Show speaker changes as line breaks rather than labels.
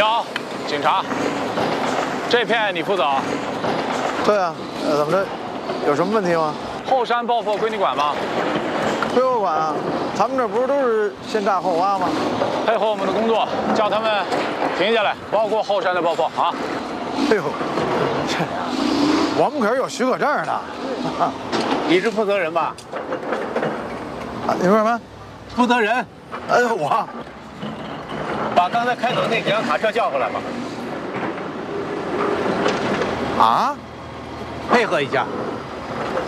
好，警察，这片你负责？
对啊，怎么着？有什么问题吗？
后山爆破归你管吗？
归我管啊！咱们这不是都是先炸后挖吗？
配合我们的工作，叫他们停下来，包括后山的爆破啊！
哎呦，这我们可是有许可证的。
你是负责人吧？
啊，你说什么？
负责人。
我
把刚才开走那几辆卡车叫回来吧。
啊，
配合一下。